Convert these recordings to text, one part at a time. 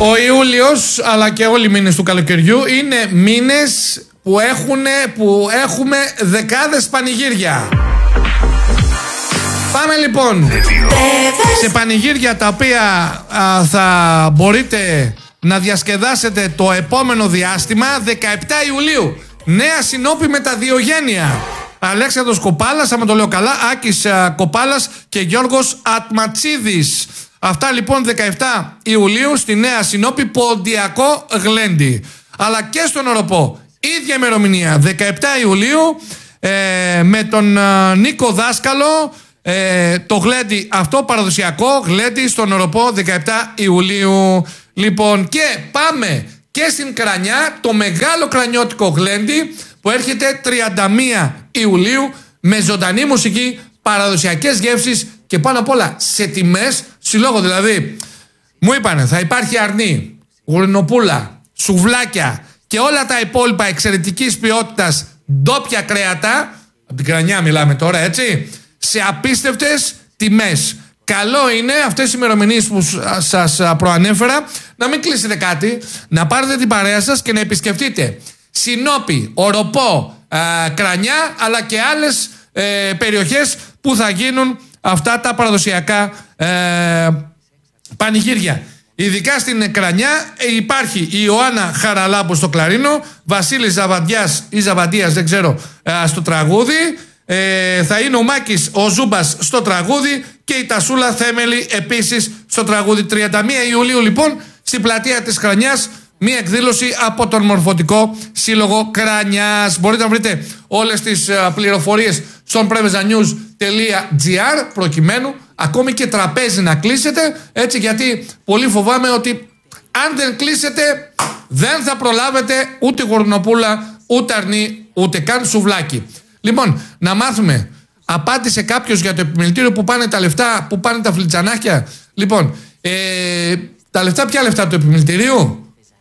Ο Ιούλιος αλλά και όλοι οι μήνες του καλοκαιριού είναι μήνες που έχουμε δεκάδες πανηγύρια. Πάμε λοιπόν σε πανηγύρια τα οποία θα μπορείτε να διασκεδάσετε το επόμενο διάστημα. 17 Ιουλίου Νέα Συνόπη με τα Διογένεια. Αλέξανδρος Κοπάλας, άμα το λέω καλά, Άκης Κοπάλας και Γιώργος Ατματσίδης. Αυτά λοιπόν 17 Ιουλίου στη Νέα Συνόπη, Ποντιακό Γλέντι. Αλλά και στον Οροπό, ίδια ημερομηνία, 17 Ιουλίου, με τον Νίκο Δάσκαλο, το Γλέντι αυτό παραδοσιακό, Γλέντι στον Οροπό, 17 Ιουλίου. Λοιπόν, και πάμε και στην Κρανιά, το μεγάλο κρανιώτικο Γλέντι που έρχεται 31 Ιουλίου με ζωντανή μουσική, παραδοσιακές γεύσεις και πάνω απ' όλα σε τιμές συλλόγω. Δηλαδή, μου είπανε θα υπάρχει αρνί, γουρνοπούλα, σουβλάκια και όλα τα υπόλοιπα εξαιρετικής ποιότητας ντόπια κρέατα, από την Κρανιά μιλάμε τώρα, έτσι, σε απίστευτες τιμές. Καλό είναι αυτές οι ημερομηνίες που σας προανέφερα να μην κλείσετε κάτι, να πάρετε την παρέα σας και να επισκεφτείτε Συνόπη, Οροπό, Κρανιά αλλά και άλλες περιοχές που θα γίνουν αυτά τα παραδοσιακά πανηγύρια. Ειδικά στην Κρανιά υπάρχει η Ιωάννα Χαραλάμπου στο κλαρίνο, Βασίλης Ζαβαντιάς ή Ζαβαντίας δεν ξέρω στο τραγούδι, θα είναι ο Μάκης ο Ζούμπας στο τραγούδι και η Τασούλα Θέμελη επίσης στο τραγούδι. 31 Ιουλίου λοιπόν στην πλατεία της Κρανιάς μία εκδήλωση από τον Μορφωτικό Σύλλογο Κρανιάς. Μπορείτε να βρείτε όλες τις πληροφορίες στο prevezanews.gr προκειμένου ακόμη και τραπέζι να κλείσετε, έτσι, γιατί πολύ φοβάμαι ότι αν δεν κλείσετε δεν θα προλάβετε ούτε γουρνοπούλα, ούτε αρνί, ούτε καν σουβλάκι. Λοιπόν, να μάθουμε, απάντησε κάποιος για το επιμελητήριο που πάνε τα λεφτά, που πάνε τα φλιτζανάκια. Λοιπόν, τα λεφτά, ποια λεφτά του επιμελητηρίου?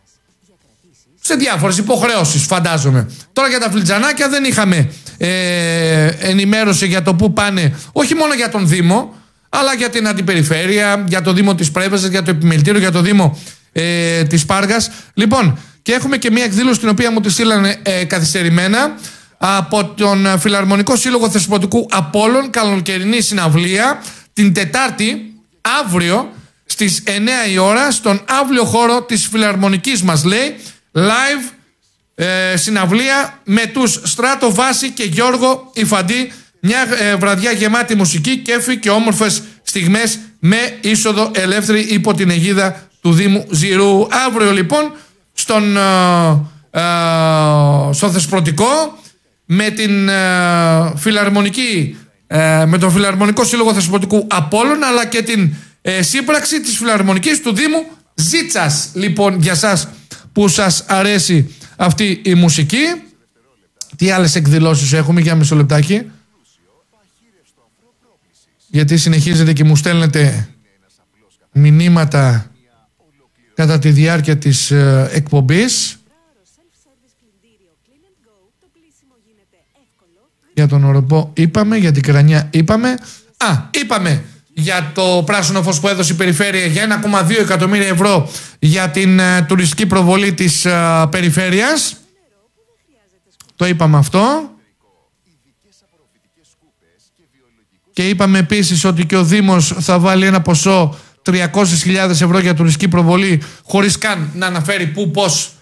Σε διάφορες υποχρεώσεις φαντάζομαι. Τώρα για τα φλιτζανάκια δεν είχαμε ενημέρωση για το που πάνε, όχι μόνο για τον Δήμο, αλλά για την Αντιπεριφέρεια, για το Δήμο της Πρέβεζας, για το επιμελητήριο, για το Δήμο της Πάργας. Λοιπόν, και έχουμε και μια εκδήλωση την οποία μου τη στείλανε καθυστερημένα από τον Φιλαρμονικό Σύλλογο Θεσποτικού Απόλλων, καλοκαιρινή συναυλία την Τετάρτη, αύριο στις 9 η ώρα, στον αύριο χώρο της Φιλαρμονικής μας, λέει, live συναυλία με τους Στράτο Βάση και Γιώργο Ιφαντή. Μια βραδιά γεμάτη μουσική, κέφι και όμορφες στιγμές με είσοδο ελεύθερη υπό την αιγίδα του Δήμου Ζηρού. Αύριο λοιπόν στον Θεσπρωτικό με την φιλαρμονική, με τον Φιλαρμονικό Σύλλογο Θεσπρωτικού Απόλλων, αλλά και την σύμπραξη της Φιλαρμονικής του Δήμου Ζήτσας. Λοιπόν, για σας που σας αρέσει αυτή η μουσική, τι άλλες εκδηλώσεις έχουμε? Για μισό λεπτάκι, γιατί συνεχίζετε και μου στέλνετε μηνύματα κατά τη διάρκεια της εκπομπής. Για τον Οροπό είπαμε, για την Κρανιά είπαμε. Είπαμε για το πράσινο φως που έδωσε η Περιφέρεια για 1,2 εκατομμύρια ευρώ για την τουριστική προβολή της Περιφέρειας. Το είπαμε αυτό. Και είπαμε επίσης ότι και ο Δήμος θα βάλει ένα ποσό 300.000 ευρώ για τουριστική προβολή, χωρίς καν να αναφέρει πού, πώς